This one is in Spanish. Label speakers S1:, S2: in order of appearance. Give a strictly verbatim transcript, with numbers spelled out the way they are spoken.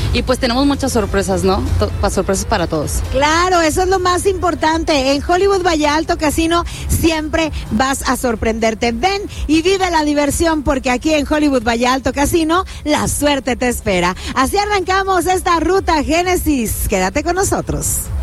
S1: y pues tenemos muchas sorpresas, ¿no? To- sorpresas para todos.
S2: Claro, eso es lo más importante. En Hollywood Valle Alto Casino siempre vas a sorprenderte. Ven y vive la diversión, porque aquí en Hollywood Valle Alto Casino la suerte te espera. Así arrancamos esta Ruta Génesis. Quédate con nosotros.